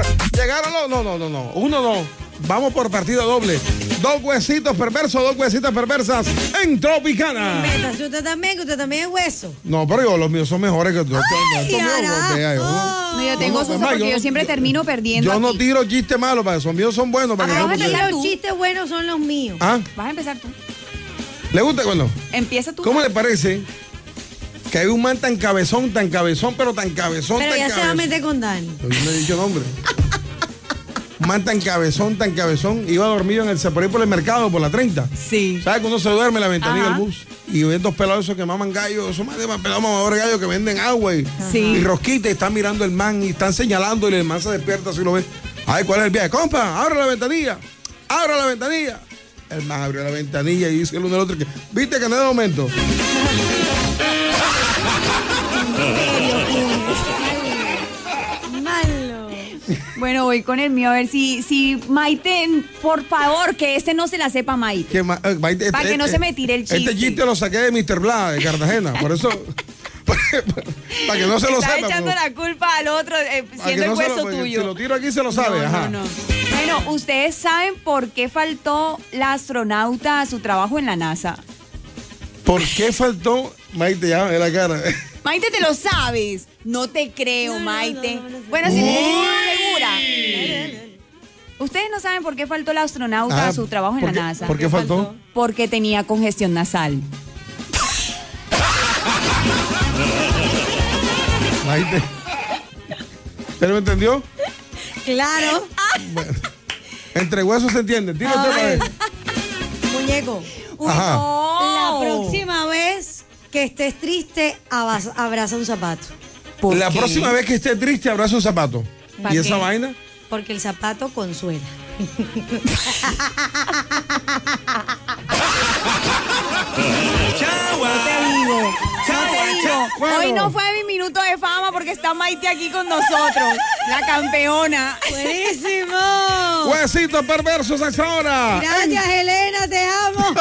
Llegaron los... No. Uno no. Vamos por partido doble. Dos huesitos perversos, dos huesitas perversas en Tropicana. Usted también es hueso. No, pero los míos son mejores que tú. No, yo tengo susto porque yo siempre termino perdiendo. Yo no tiro chistes malos, para los míos son buenos. Para los chistes buenos son los míos. ¿Ah? Vas a empezar tú. ¿Le gusta cuando? Empieza tú. ¿Cómo le parece que hay un man tan cabezón, pero tan cabezón? Pero ya se va a meter con Dani. Yo no he dicho nombre. Un man tan cabezón, iba dormido por ahí por el mercado, por la 30. Sí. ¿Sabes cuando se duerme en la ventanilla del bus? Y ven dos pelados esos que maman gallo, esos más pelados mamadores gallo que venden agua y rosquita y están mirando el man y están señalando y el man se despierta así lo ve. Ay, ¿cuál es el viaje? Compa, abre la ventanilla. El man abrió la ventanilla y dice el uno al otro que, ¿viste que no es de momento? Bueno, voy con el mío a ver si Maite, por favor, que no se la sepa Maite. Maite para que no se me tire el chiste. Este chiste lo saqué de Mr. Bla, de Cartagena, por eso... para que no se lo sepa. Está echando la culpa al otro, siendo el hueso tuyo. Si lo tiro aquí se lo sabe, No. Bueno, ¿ustedes saben por qué faltó la astronauta a su trabajo en la NASA? ¿Por qué faltó? Maite, ya ve la cara. Maite, te lo sabes. No te creo, Maite. Bueno, si estoy segura. ¿Ustedes no saben por qué faltó la astronauta a su trabajo en la NASA? ¿Por qué faltó? Porque tenía congestión nasal. Maite. ¿Usted lo entendió? Claro. Bueno, entre huesos se entiende. Tírate para ver. Muñeco. Ajá. La próxima vez que estés triste, abraza un zapato. La próxima vez que esté triste, abraza un zapato. ¿Y esa vaina? Porque el zapato consuela. Bueno. Hoy no fue mi minuto de fama porque está Maite aquí con nosotros, la campeona. Buenísimo. Huesitos perversos hasta ahora. Gracias, Elena, te amo.